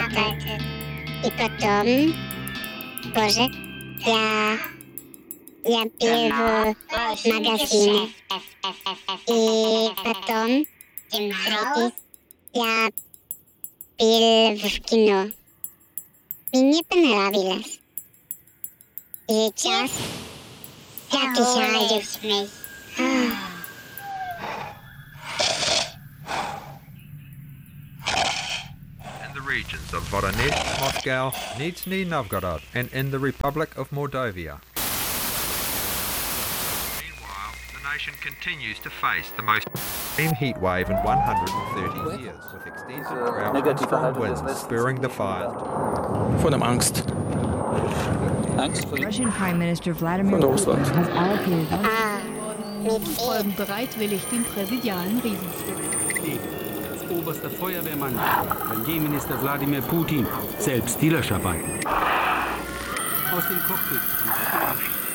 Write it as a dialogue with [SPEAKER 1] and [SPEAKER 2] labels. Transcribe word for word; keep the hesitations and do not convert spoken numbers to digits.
[SPEAKER 1] И потом тоже я, я пил в магазине. И потом третий я пил в кино. Мне понравилось. И сейчас я отдыхаю.
[SPEAKER 2] In the regions of Voronezh, Moscow, Nizhny Novgorod, and in the Republic of Mordovia. Meanwhile, the nation continues to face the most extreme heat wave in one hundred thirty years, with extended drought and strong winds spurring the fires.
[SPEAKER 3] Von dem Angst.
[SPEAKER 4] Angst vor
[SPEAKER 5] Russian Prime Minister Vladimir
[SPEAKER 3] Von
[SPEAKER 5] Putin
[SPEAKER 3] Russland.
[SPEAKER 5] has allocated
[SPEAKER 6] Folgen bereitwillig den präsidialen Friedenswillen.
[SPEAKER 7] Als oberster Feuerwehrmann, Premierminister Wladimir Putin, selbst die Löscharbeiten. Aus dem Cockpit.